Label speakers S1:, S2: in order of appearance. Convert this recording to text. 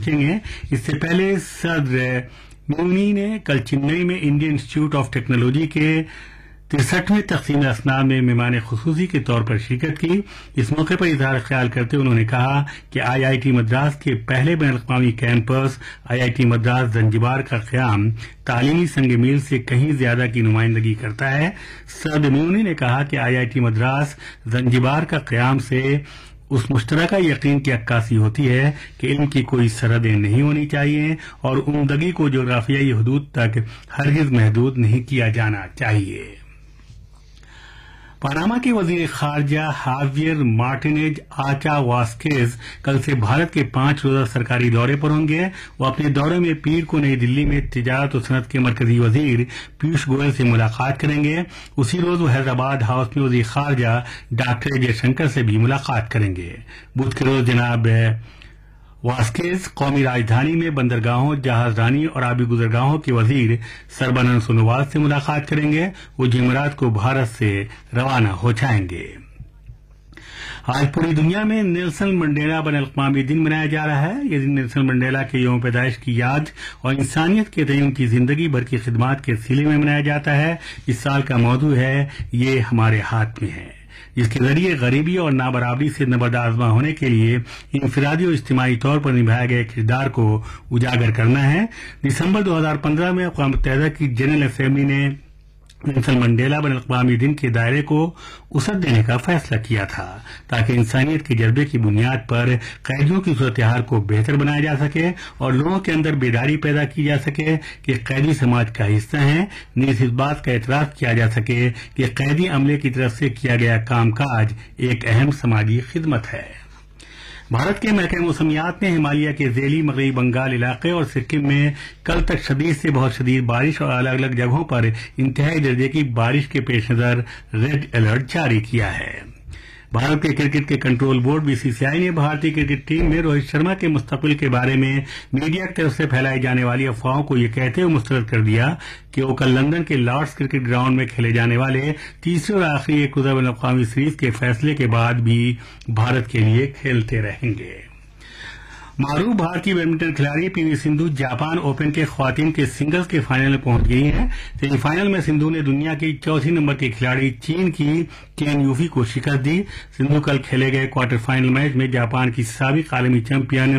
S1: پہنچیں گے. اس سے پہلے صدر میونی نے کل چنئی میں انڈین انسٹیٹیوٹ آف ٹیکنالوجی کے 63ویں تقسیم اسناد میں مہمان خصوصی کے طور پر شرکت کی. اس موقع پر اظہار خیال کرتے انہوں نے کہا کہ آئی آئی ٹی مدراس کے پہلے بین الاقوامی campus I I T Madras Zanzibar کا قیام تعلیمی سنگ میل سے کہیں زیادہ کی نمائندگی کرتا ہے. صدر میونی نے کہا کہ آئی آئی ٹی مدراس زنجبار کا قیام سے اس مشترکہ یقین کی عکاسی ہوتی ہے کہ علم کی کوئی سرحدیں نہیں ہونی چاہیے اور عمدگی کو جغرافیائی حدود تک ہرگز محدود نہیں کیا جانا چاہیے. پاناما کے وزیر خارجہ ہاویئر مارٹینیز آچا واسکیز کل سے بھارت کے 5 روزہ سرکاری دورے پر ہوں گے. وہ اپنے دورے میں پیر کو نئی دلی میں تجارت و صنعت کے مرکزی وزیر پیوش گوئل سے ملاقات کریں گے. اسی روز وہ حیدرآباد ہاؤس میں وزیر خارجہ ڈاکٹر جے شنکر سے بھی ملاقات کریں گے. بدھ کے روز جناب واسکیز قومی راجدھانی میں بندرگاہوں، جہاز رانی اور آبی گزرگاہوں کے وزیر سربانند سونووال سے ملاقات کریں گے. وہ جمعرات کو بھارت سے روانہ ہو جائیں گے. آج پوری دنیا میں نیلسن منڈیلا بین الاقوامی دن منایا جا رہا ہے. یہ دن نیلسن منڈیلا کے یوم پیدائش کی یاد اور انسانیت کے تئیں ان کی زندگی بھر کی خدمات کے سلسلے میں منایا جاتا ہے. اس سال کا موضوع ہے یہ ہمارے ہاتھ میں ہے، جس کے ذریعے غریبی اور نابرابری سے نبرد آزما ہونے کے لیے انفرادی اور اجتماعی طور پر نبھائے گئے کردار کو اجاگر کرنا ہے. دسمبر 2015 میں اقوام متحدہ کی جنرل اسمبلی نے نیلسن منڈیلا بین الاقوامی دن کے دائرے کو وسعت دینے کا فیصلہ کیا تھا تاکہ انسانیت کے جذبے کی بنیاد پر قیدیوں کی صورتحال کو بہتر بنایا جا سکے اور لوگوں کے اندر بیداری پیدا کی جا سکے کہ قیدی سماج کا حصہ ہیں. نیز اس بات کا اعتراف کیا جا سکے کہ قیدی عملے کی طرف سے کیا گیا کام کاج ایک اہم سماجی خدمت ہے. بھارت کے محکمہ موسمیات نے ہمالیہ کے ذیلی مغربی بنگال علاقے اور سکم میں کل تک شدید سے بہت شدید بارش اور الگ الگ جگہوں پر انتہائی درجے کی بارش کے پیش نظر ریڈ الرٹ جاری کیا ہے. بھارت کے کرکٹ کے کنٹرول بورڈ بی سی سی آئی نے بھارتی کرکٹ ٹیم میں روہت شرما کے مستقبل کے بارے میں میڈیا کی طرف سے پھیلائی جانے والی افواہوں کو یہ کہتے ہوئے مسترد کر دیا کہ وہ کل لندن کے لارڈز کرکٹ گراؤنڈ میں کھیلے جانے والے تیسرے اور آخری ایک روزہ بین الاقوامی سیریز کے فیصلے کے بعد بھی بھارت کے لیے کھیلتے رہیں گے. معروف بھارتی بیڈمنٹن کھلاڑی پی وی سندھو جاپان اوپن کے خواتین کے سنگلز کے فائنل میں پہنچ گئی ہیں. سیمی فائنل میں سندھو نے دنیا کی 4 نمبر کی کھلاڑی چین کی کین یوفی کو شکست دی. سندھو کل کھیلے گئے کوارٹر فائنل میچ میں جاپان کی سابق عالمی چیمپئن